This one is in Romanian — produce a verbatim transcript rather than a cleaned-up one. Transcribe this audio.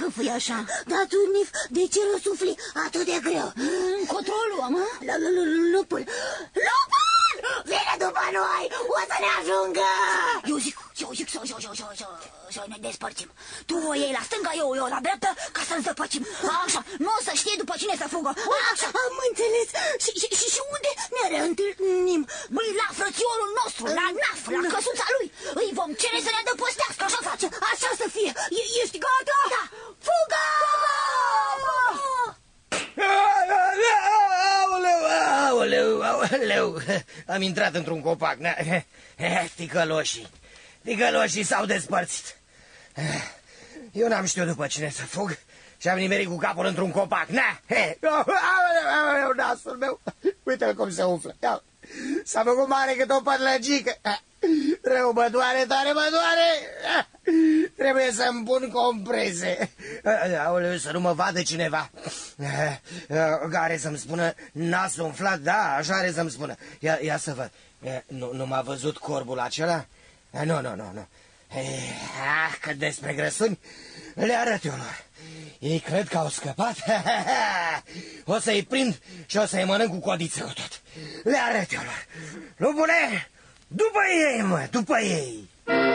hâfâi așa? Da, tu, Nif, de ce răsufli atât de greu? Controlul, mă? Lupul! Lupul! Vine după noi! O să ne ajungă! Eu zic, eu zic să, să, să, să, să, să ne despărțim. Tu o iei la stânga, eu, eu la dreapta, ca să-l zăpăcim. Așa, nu o să știe după cine să fugă. Așa. Am înțeles. Și, și, și, și unde ne reîntâlnim? Băi, la frățiorul nostru, la naf, la căsuța lui. Îi vom cere să ne adăpostească, așa face. Așa să fie. E, ești gata? Da. Fugă! Aoleu, aoleu, aoleu. Am intrat într-un copac. Ticăloșii. Ticăloșii s-au despărțit. Eu n-am știut după cine să fug și am nimerit cu capul într-un copac. Aoleu, nasul meu. Uite-l cum se umflă. S-a făcut mare cât o pătlăgică. Rău, mă doare, tare mă doare. Trebuie să-mi pun comprese. Aoleu, să nu mă vadă cineva. Care să-mi spună nasul umflat. Da, așa are să-mi spună. Ia, ia să văd. Nu, nu m-a văzut corbul acela? Nu, nu, nu, nu. Ah, că despre grăsuni le arăt eu lor. Ei cred că au scăpat. O să-i prind și o să-i mănânc cu codiță cu tot. Le arăt eu lor. Lupule, după ei, mă, după ei.